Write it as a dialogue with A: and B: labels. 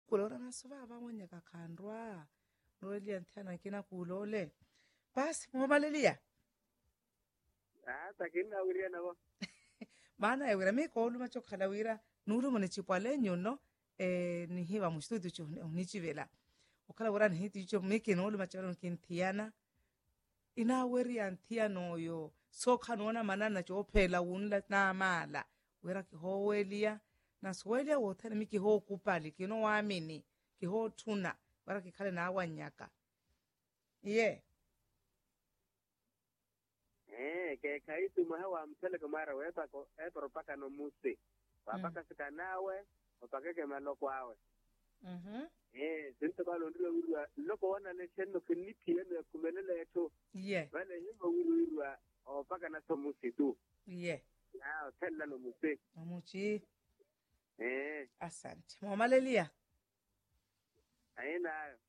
A: kulora nasova abangwenya kakhandwa noelia nthana kina kulole basi momalelia
B: takina uria nabo
A: maana ewira mikolu machokhala wira nuru mone chipwale nyono ni hiwa mu studio cho unichivela okhala wira ni cho meke no lu machalo kinthiana ina weri anthiano yo sokha nona manana cho phela unla na mala wira ki howelia na swelia wothana miki ho kupali kino wamini ki ho thuna wira ki khale na awanyaka ye
B: ke kaitu mahawa mtele kamara weta ko paka no muste paka sikanawe paka ke maloko awe sinto balo ndio urwa loko wana le cheno kinipi ene kumelela yeto bale himo urwa paka na so muste tu tella no muste
A: amuchi asante momalelia
B: aina